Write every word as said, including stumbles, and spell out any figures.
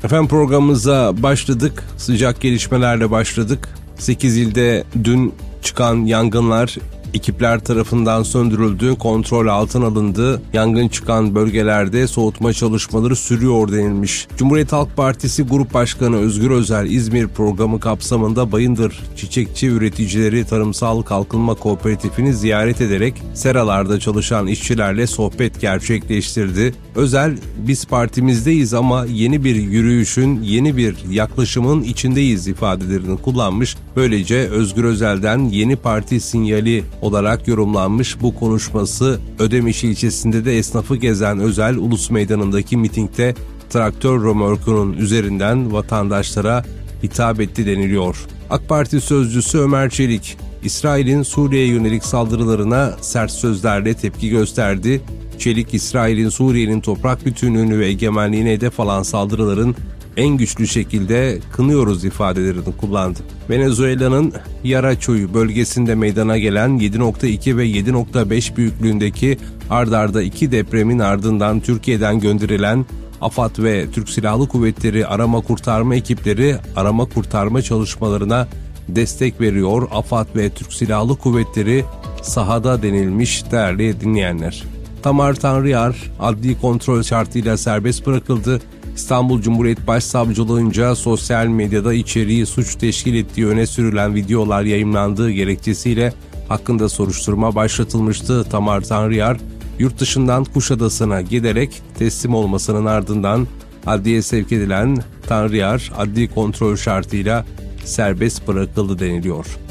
Efendim programımıza başladık. Sıcak gelişmelerle başladık. sekiz ilde dün çıkan yangınlar ekipler tarafından söndürüldü, kontrol altına alındı. Yangın çıkan bölgelerde soğutma çalışmaları sürüyor denilmiş. Cumhuriyet Halk Partisi Grup Başkanı Özgür Özel, İzmir programı kapsamında Bayındır Çiçekçi Üreticileri Tarımsal Kalkınma Kooperatifini ziyaret ederek seralarda çalışan işçilerle sohbet gerçekleştirdi. Özel, biz partimizdeyiz ama yeni bir yürüyüşün, yeni bir yaklaşımın içindeyiz ifadelerini kullanmış. Böylece Özgür Özel'den yeni parti sinyali olarak yorumlanmış bu konuşması. Ödemiş ilçesinde de esnafı gezen Özel, Ulus Meydanı'ndaki mitingde traktör römorkunun üzerinden vatandaşlara hitap etti deniliyor. AK Parti sözcüsü Ömer Çelik, İsrail'in Suriye'ye yönelik saldırılarına sert sözlerle tepki gösterdi. Çelik, İsrail'in Suriye'nin toprak bütünlüğünü ve egemenliğine hedef alan saldırıların en güçlü şekilde kınıyoruz ifadelerini kullandı. Venezuela'nın Yaraçoy bölgesinde meydana gelen yedi nokta iki ve yedi nokta beş büyüklüğündeki ard arda iki depremin ardından Türkiye'den gönderilen AFAD ve Türk Silahlı Kuvvetleri arama kurtarma ekipleri arama kurtarma çalışmalarına destek veriyor. AFAD ve Türk Silahlı Kuvvetleri sahada denilmiş değerli dinleyenler. Tamer Tanrıyar adli kontrol şartıyla serbest bırakıldı. İstanbul Cumhuriyet Başsavcılığınca sosyal medyada içeriği suç teşkil ettiği öne sürülen videolar yayımlandığı gerekçesiyle hakkında soruşturma başlatılmıştı. Tamer Tanrıyar, yurt dışından Kuşadası'na giderek teslim olmasının ardından adliyeye sevk edilen Tanrıyar adli kontrol şartıyla serbest bırakıldı deniliyor.